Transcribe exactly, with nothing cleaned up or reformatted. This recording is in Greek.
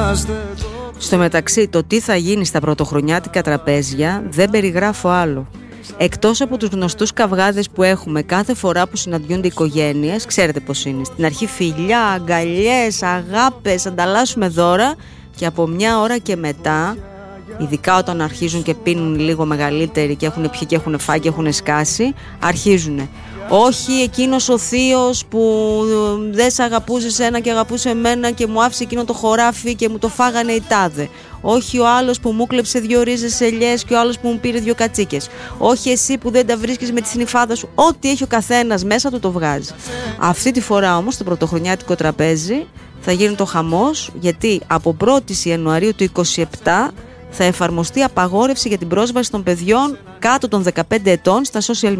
Στο μεταξύ, το τι θα γίνει στα πρωτοχρονιάτικα τραπέζια δεν περιγράφω άλλο. Εκτός από τους γνωστούς καυγάδες που έχουμε κάθε φορά που συναντιούνται οι οικογένειες, ξέρετε πώς είναι. Στην αρχή φιλιά, αγκαλιές, αγάπες, ανταλλάσσουμε δώρα και από μια ώρα και μετά, ειδικά όταν αρχίζουν και πίνουν λίγο μεγαλύτεροι και έχουν πιει και έχουν φάει και έχουν σκάσει, αρχίζουν. Όχι εκείνος ο θείος που δεν σε αγαπούσε σένα και αγαπούσε εμένα και μου άφησε εκείνο το χωράφι και μου το φάγανε οι τάδε. Όχι ο άλλος που μου κλέψε δύο ρίζες ελιές και ο άλλος που μου πήρε δύο κατσίκες. Όχι εσύ που δεν τα βρίσκεις με τη συνυφάδα σου. Ό,τι έχει ο καθένας μέσα του το βγάζει. Αυτή τη φορά όμως στο πρωτοχρονιάτικο τραπέζι θα γίνει το χαμός, γιατί από πρώτη Ιανουαρίου του είκοσι επτά θα εφαρμοστεί απαγόρευση για την πρόσβαση των παιδιών κάτω των δεκαπέντε ετών στα social